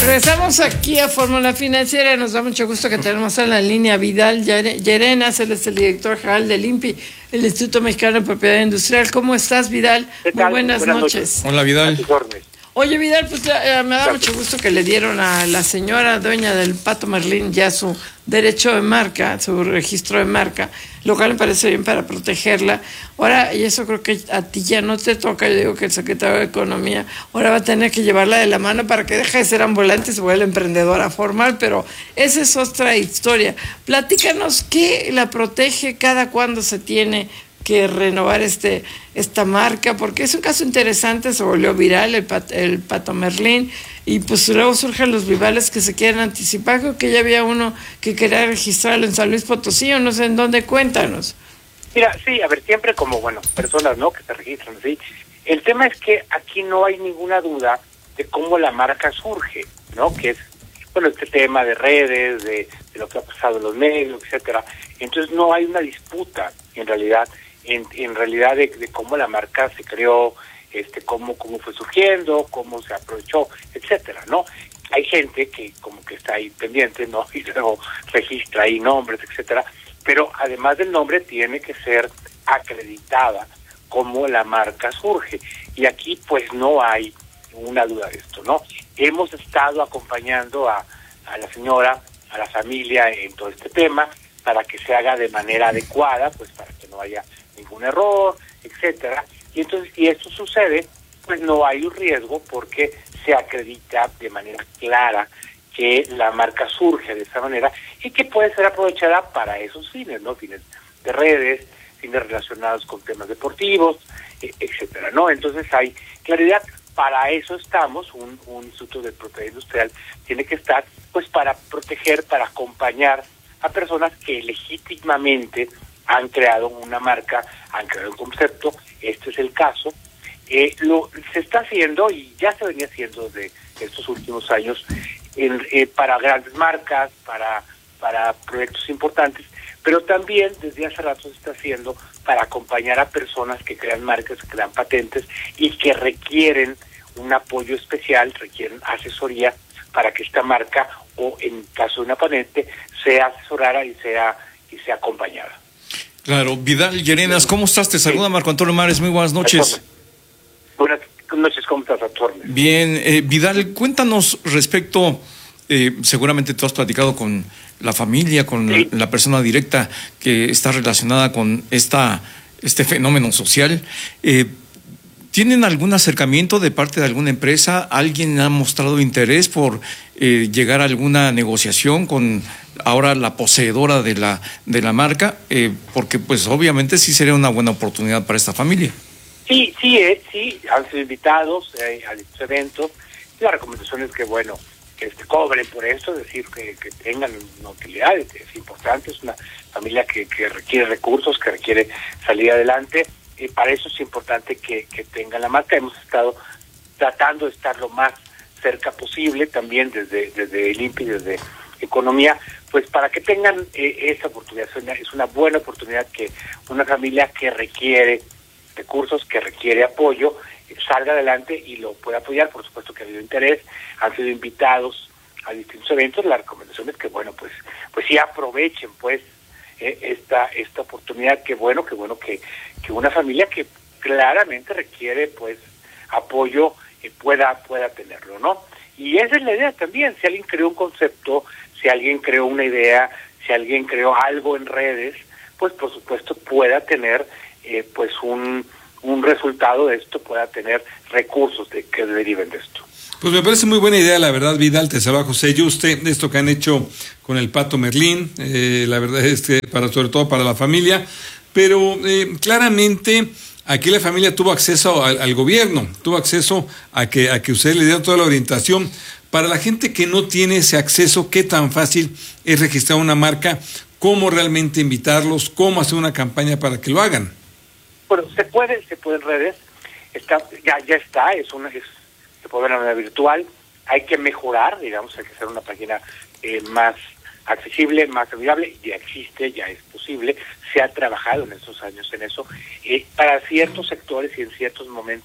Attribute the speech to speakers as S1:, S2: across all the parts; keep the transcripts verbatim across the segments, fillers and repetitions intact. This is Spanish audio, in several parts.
S1: Regresamos aquí a Fórmula Financiera. Nos da mucho gusto que tenemos en la línea Vidal Llerenas. Él es el director general del I N P I, el Instituto Mexicano de Propiedad Industrial. ¿Cómo estás, Vidal?
S2: ¿Qué tal?
S1: Muy buenas, buenas noches.
S2: noches.
S3: Hola, Vidal.
S1: Oye, Vidal, pues eh, me da mucho gusto que le dieron a la señora dueña del Pato Merlín ya su derecho de marca, su registro de marca, lo cual me parece bien para protegerla. Ahora, y eso creo que a ti ya no te toca, yo digo que el secretario de Economía ahora va a tener que llevarla de la mano para que deje de ser ambulante y se vuelva emprendedora formal, pero esa es otra historia. Platícanos qué la protege, cada cuándo se tiene que renovar este esta marca, porque es un caso interesante, se volvió viral el, pat, el Pato Merlín, y pues luego surgen los vivales que se quieren anticipar. Creo que ya había uno que quería registrarlo en San Luis Potosí, o no sé en dónde, cuéntanos.
S2: Mira, sí, a ver, siempre como, bueno, personas, ¿no?, que se registran así. El tema es que aquí no hay ninguna duda de cómo la marca surge, ¿no?, que es, bueno, este tema de redes, de, de lo que ha pasado en los medios, etcétera. Entonces no hay una disputa, en realidad, En, en realidad de, de cómo la marca se creó, este, cómo, cómo fue surgiendo, cómo se aprovechó, etcétera, ¿no? Hay gente que como que está ahí pendiente, ¿no? Y luego registra ahí nombres, etcétera, pero además del nombre tiene que ser acreditada cómo la marca surge. Y aquí pues no hay una duda de esto, ¿no? Hemos estado acompañando a, a la señora, a la familia en todo este tema, para que se haga de manera adecuada, pues para que no haya ningún error, etcétera. Y entonces, si esto sucede, pues no hay un riesgo porque se acredita de manera clara que la marca surge de esa manera y que puede ser aprovechada para esos fines, ¿no? Fines de redes, fines relacionados con temas deportivos, etcétera, ¿no? Entonces hay claridad. Para eso estamos, un, un Instituto de Propiedad Industrial tiene que estar, pues para proteger, para acompañar a personas que legítimamente han creado una marca, han creado un concepto. Este es el caso. Eh, lo se está haciendo, y ya se venía haciendo desde estos últimos años, en, eh, para grandes marcas, para, para proyectos importantes, pero también desde hace rato se está haciendo para acompañar a personas que crean marcas, que crean patentes y que requieren un apoyo especial, requieren asesoría para que esta marca, o en caso de una patente, sea asesorada y sea, y sea acompañada.
S3: Claro, Vidal Llerenas, ¿cómo estás? Te saluda sí. Marco Antonio Mares, muy buenas noches.
S2: Buenas noches, ¿cómo estás, Arturo?
S3: Bien, eh, Vidal, cuéntanos respecto, eh, seguramente tú has platicado con la familia, con sí. la, la persona directa que está relacionada con esta este fenómeno social. Eh, ¿Tienen algún acercamiento de parte de alguna empresa? ¿Alguien ha mostrado interés por eh, llegar a alguna negociación con ahora la poseedora de la de la marca? Eh, porque pues obviamente sí sería una buena oportunidad para esta familia.
S2: Sí, sí, eh, sí, han sido invitados eh, a estos eventos. La recomendación es que, bueno, que se cobren por eso, es decir, que, que tengan una utilidad, es importante, es una familia que, que requiere recursos, que requiere salir adelante. Y para eso es importante que, que tengan la marca. Hemos estado tratando de estar lo más cerca posible, también desde, desde el I N P I, desde Economía, pues para que tengan eh, esa oportunidad. Es una, es una buena oportunidad que una familia que requiere recursos, que requiere apoyo, eh, salga adelante y lo pueda apoyar. Por supuesto que ha habido interés, han sido invitados a distintos eventos. La recomendación es que, bueno, pues pues sí aprovechen, pues, eh, esta esta oportunidad. Qué bueno, qué bueno que, que una familia que claramente requiere, pues, apoyo, eh, pueda pueda tenerlo, ¿no? Y esa es la idea también. Si alguien creó un concepto, si alguien creó una idea, si alguien creó algo en redes, pues por supuesto pueda tener eh, pues un, un resultado de esto, pueda tener recursos de, que deriven de esto.
S4: Pues me parece muy buena idea, la verdad, Vidal. Te saluda José Yuste, de esto que han hecho con el Pato Merlín, eh, la verdad es que para, sobre todo para la familia, pero eh, claramente aquí la familia tuvo acceso al, al gobierno, tuvo acceso a que a que ustedes le dieran toda la orientación. Para la gente que no tiene ese acceso, ¿qué tan fácil es registrar una marca? ¿Cómo realmente invitarlos? ¿Cómo hacer una campaña para que lo hagan?
S2: Bueno, se puede, se puede en redes, está, ya, ya está, es una, es, se puede ver de manera virtual. Hay que mejorar, digamos, hay que hacer una página eh, más accesible, más amigable. Ya existe, ya es posible, se ha trabajado en estos años en eso. Eh, para ciertos sectores y en ciertos momentos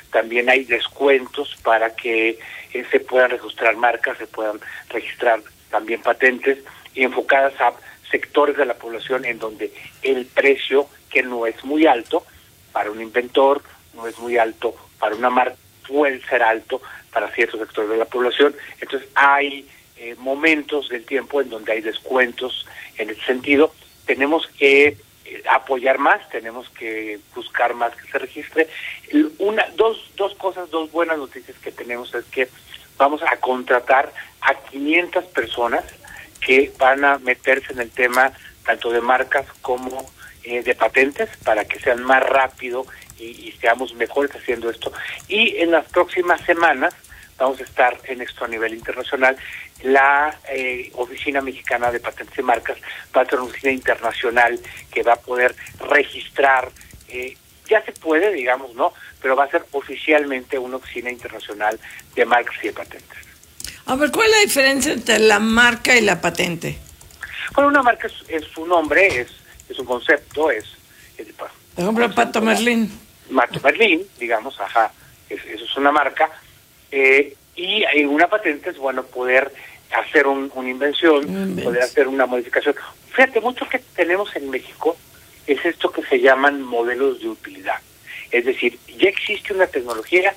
S2: también hay descuentos para que eh, se puedan registrar marcas, se puedan registrar también patentes y enfocadas a sectores de la población en donde el precio, que no es muy alto para un inventor, no es muy alto para una marca, puede ser alto para ciertos sectores de la población. Entonces hay eh, momentos del tiempo en donde hay descuentos en ese sentido. Tenemos que eh, apoyar más, tenemos que buscar más que se registre. Una, dos, dos cosas, dos buenas noticias que tenemos es que vamos a contratar a quinientas personas que van a meterse en el tema tanto de marcas como eh, de patentes para que sean más rápido y, y seamos mejores haciendo esto. Y en las próximas semanas vamos a estar en esto a nivel internacional. La eh, Oficina Mexicana de Patentes y Marcas va a ser una oficina internacional que va a poder registrar, eh, ya se puede, digamos, ¿no? Pero va a ser oficialmente una oficina internacional de marcas y de patentes.
S1: A ver, ¿cuál es la diferencia entre la marca y la patente?
S2: Bueno, una marca es, es su nombre, es, es un concepto, es... es
S1: Por ejemplo, el Pato Merlín.
S2: Pato Merlín, digamos, ajá, es, eso es una marca. Eh, y en una patente es, bueno, poder hacer un, una invención, mm, poder hacer una modificación. Fíjate, mucho que tenemos en México es esto que se llaman modelos de utilidad. Es decir, ya existe una tecnología,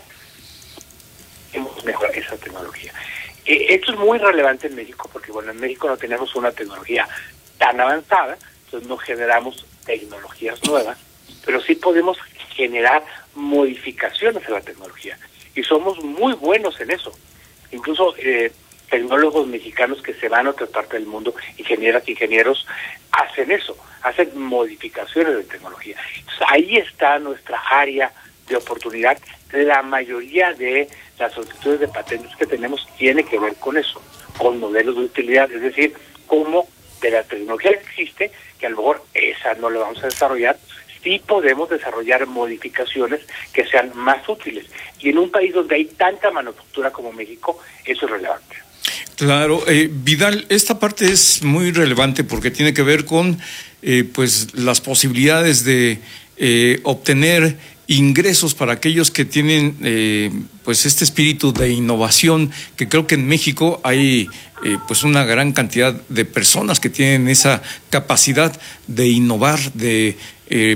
S2: hemos mejorado esa tecnología. Eh, esto es muy relevante en México porque, bueno, en México no tenemos una tecnología tan avanzada, entonces no generamos tecnologías nuevas, pero sí podemos generar modificaciones a la tecnología. Y somos muy buenos en eso. Incluso eh, tecnólogos mexicanos que se van a otra parte del mundo, ingenieras, ingenieros, hacen eso, hacen modificaciones de tecnología. Entonces, ahí está nuestra área de oportunidad. La mayoría de las solicitudes de patentes que tenemos tiene que ver con eso, con modelos de utilidad, es decir, cómo de la tecnología que existe, que a lo mejor esa no la vamos a desarrollar, sí podemos desarrollar modificaciones que sean más útiles. Y en un país donde hay tanta manufactura como México, eso es relevante.
S3: Claro, eh, Vidal, esta parte es muy relevante porque tiene que ver con eh, pues las posibilidades de eh, obtener ingresos para aquellos que tienen eh, pues este espíritu de innovación, que creo que en México hay eh, pues una gran cantidad de personas que tienen esa capacidad de innovar, de eh,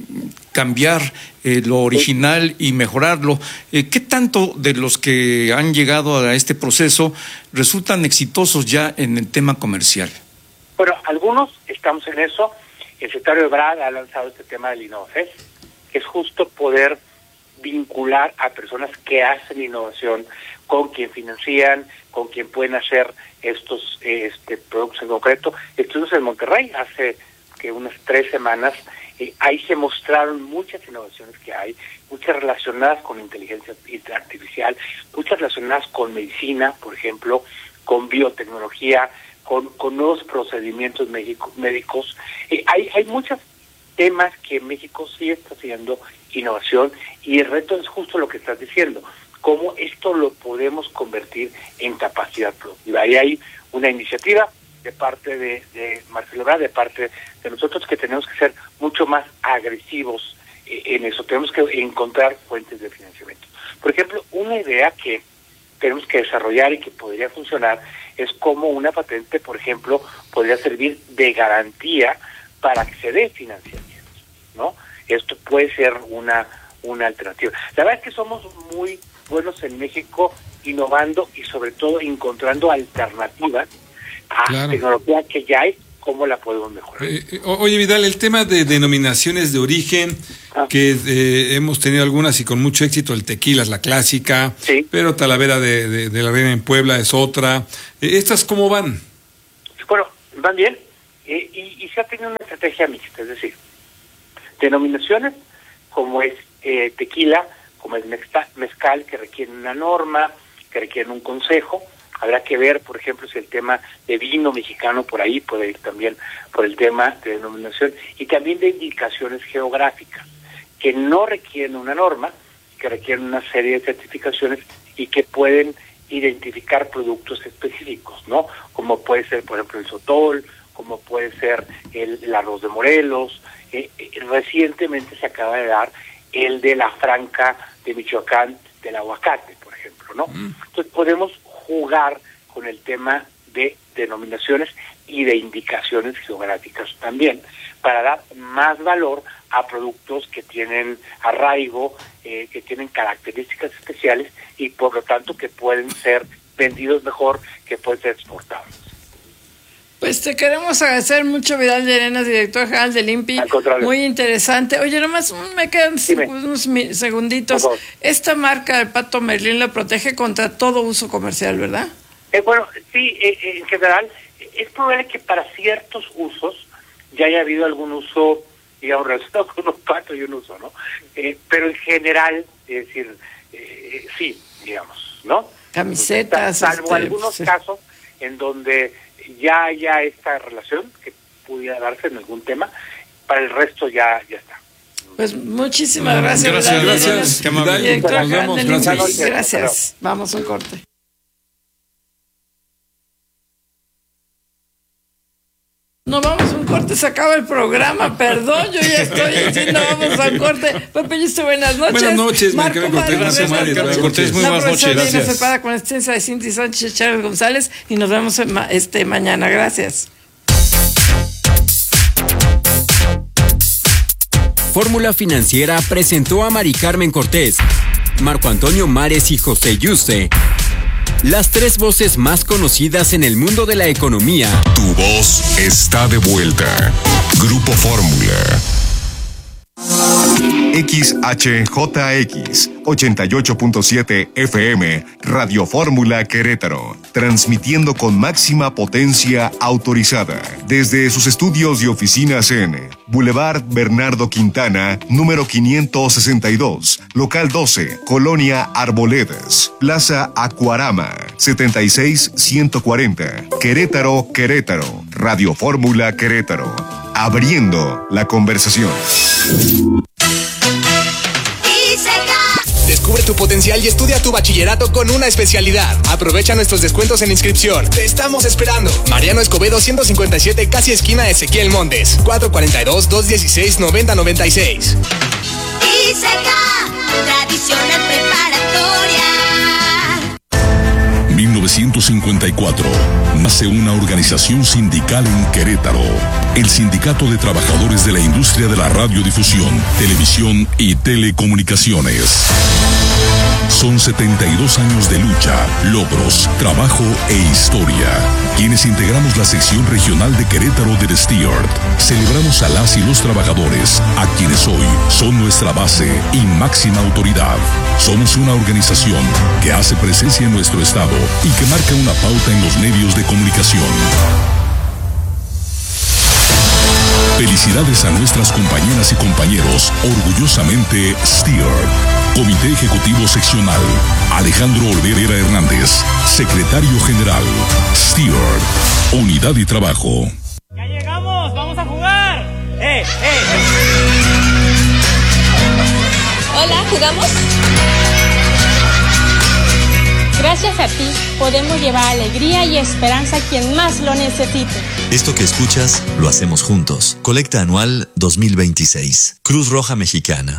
S3: cambiar eh, lo original y mejorarlo. Eh, ¿Qué tanto de los que han llegado a este proceso resultan exitosos ya en el tema comercial?
S2: Bueno, algunos estamos en eso. El secretario Ebrard ha lanzado este tema del InnovaFest, que es justo poder vincular a personas que hacen innovación con quien financian, con quien pueden hacer estos este productos en concreto. Estuvimos en Monterrey hace que unas tres semanas. Eh, ahí se mostraron muchas innovaciones que hay, muchas relacionadas con inteligencia artificial, muchas relacionadas con medicina, por ejemplo, con biotecnología, con, con nuevos procedimientos médico, médicos. Eh, hay, hay muchos temas que México sí está haciendo innovación y el reto es justo lo que estás diciendo, cómo esto lo podemos convertir en capacidad productiva. Y hay una iniciativa de parte de, de Marcelo Ebrard, de parte de nosotros, que tenemos que ser mucho más agresivos eh, en eso. Tenemos que encontrar fuentes de financiamiento. Por ejemplo, una idea que tenemos que desarrollar y que podría funcionar es cómo una patente, por ejemplo, podría servir de garantía para que se dé financiamiento, ¿no? Esto puede ser una, una alternativa. La verdad es que somos muy buenos en México innovando y sobre todo encontrando alternativas a claro. tecnología que ya hay, cómo la podemos mejorar.
S4: Eh, eh, oye, Vidal, el tema de denominaciones de origen, ah. que eh, hemos tenido algunas y con mucho éxito, el tequila es la clásica,
S2: sí. pero
S4: Talavera de, de, de la Reina en Puebla es otra. Eh, ¿Estas cómo van?
S2: Bueno, van bien eh, y, y se ha tenido una estrategia mixta, es decir, denominaciones como es eh, tequila, como es mezcal, mezcal, que requieren una norma, que requieren un consejo. Habrá que ver, por ejemplo, si el tema de vino mexicano por ahí puede ir también por el tema de denominación y también de indicaciones geográficas que no requieren una norma, que requieren una serie de certificaciones y que pueden identificar productos específicos, ¿no? Como puede ser, por ejemplo, el sotol, como puede ser el, el arroz de Morelos. Eh, eh, recientemente se acaba de dar el de la Franca de Michoacán del aguacate, por ejemplo, ¿no? Mm. Entonces podemos jugar con el tema de denominaciones y de indicaciones geográficas también, para dar más valor a productos que tienen arraigo, eh, que tienen características especiales y por lo tanto que pueden ser vendidos mejor, que pueden ser exportados.
S1: Pues te queremos agradecer mucho, Vidal Llerenas, director general del I N P I. Muy interesante. Oye, nomás me quedan Dime. unos segunditos. Esta marca del Pato Merlín lo protege contra todo uso comercial, ¿verdad?
S2: Eh, bueno, sí, eh, en general, es probable que para ciertos usos ya haya habido algún uso, digamos, relacionado con un pato y un uso, ¿no? Eh, pero en general, es decir, eh, sí, digamos, ¿no?
S1: Camisetas.
S2: Salvo
S1: este,
S2: algunos
S1: sí.
S2: casos en donde ya haya esta relación que pudiera darse en algún tema, para el resto ya, ya está.
S1: Pues muchísimas gracias.
S3: Gracias, gracias.
S1: Qué amable. Gracias. Gracias. Vamos a un corte. No, vamos a un corte, se acaba el programa, perdón, yo ya estoy diciendo vamos a un corte. Pepe Yuste, buenas noches.
S4: Buenas noches,
S1: Marco
S4: Cortés, gracias,
S1: Cortés,
S4: Cortés,
S3: muy buenas noches.
S1: Gracias. Se para con la asistencia de Cinti Sánchez y Chávez González y nos vemos este mañana, gracias.
S5: Fórmula Financiera presentó a Mari Carmen Cortés, Marco Antonio Mares y José Yuste, las tres voces más conocidas en el mundo de la economía.
S6: Tu voz está de vuelta. Grupo Fórmula. X H J X ochenta y ocho punto siete F M Radio Fórmula Querétaro, transmitiendo con máxima potencia autorizada desde sus estudios y oficinas en Boulevard Bernardo Quintana, número quinientos sesenta y dos, local doce, Colonia Arboledas, Plaza Acuarama, setenta y seis ciento cuarenta, Querétaro, Querétaro. Radio Fórmula Querétaro, abriendo la conversación.
S7: Descubre tu potencial y estudia tu bachillerato con una especialidad. Aprovecha nuestros descuentos en inscripción. Te estamos esperando. Mariano Escobedo ciento cincuenta y siete, casi esquina Ezequiel Montes. cuatro cuatro dos, dos uno seis, nueve cero nueve seis.
S8: I S E C A, tradicional preparatoria.
S6: mil novecientos cincuenta y cuatro nace una organización sindical en Querétaro, el Sindicato de Trabajadores de la Industria de la Radiodifusión, Televisión y Telecomunicaciones. Son setenta y dos años de lucha, logros, trabajo e historia. Quienes integramos la sección regional de Querétaro del Stewart, celebramos a las y los trabajadores, a quienes hoy son nuestra base y máxima autoridad. Somos una organización que hace presencia en nuestro estado y que marca una pauta en los medios de comunicación. Felicidades a nuestras compañeras y compañeros, orgullosamente Stewart. Comité Ejecutivo Seccional, Alejandro Olvera Hernández. Secretario General, Stewart. Unidad y Trabajo.
S9: ¡Ya llegamos! ¡Vamos a jugar! ¡Eh, eh!
S10: Hola, ¿jugamos? Gracias a ti, podemos llevar alegría y esperanza a quien más lo necesite.
S11: Esto que escuchas, lo hacemos juntos. Colecta anual dos mil veintiséis. Cruz Roja Mexicana.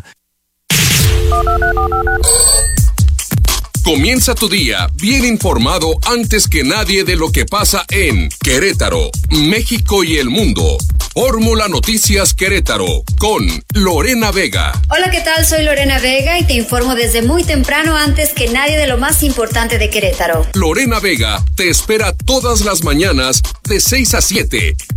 S12: Comienza tu día bien informado antes que nadie de lo que pasa en Querétaro, México y el mundo. Fórmula Noticias Querétaro con Lorena Vega.
S13: Hola, ¿qué tal? Soy Lorena Vega y te informo desde muy temprano antes que nadie de lo más importante de Querétaro.
S12: Lorena Vega te espera todas las mañanas de seis a siete